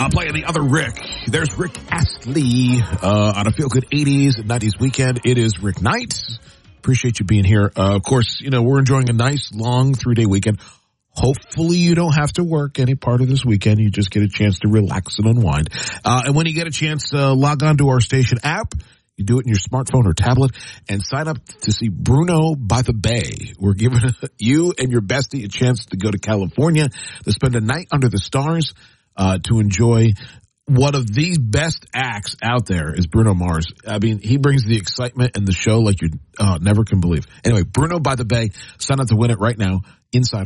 Playing the other Rick. There's Rick Astley on a Feel Good 80s and 90s weekend. It is Rick Night. Appreciate you being here. Of course, we're enjoying a nice, long 3-day weekend. Hopefully you don't have to work any part of this weekend. You just get a chance to relax and unwind. And when you get a chance, log on to our station app. You do it in your smartphone or tablet and sign up to see Bruno by the Bay. We're giving you and your bestie a chance to go to California to spend a night under the stars, to enjoy one of the best acts out there is Bruno Mars. I mean, he brings the excitement and the show like you never can believe. Anyway, Bruno by the Bay, sign up to win it right now inside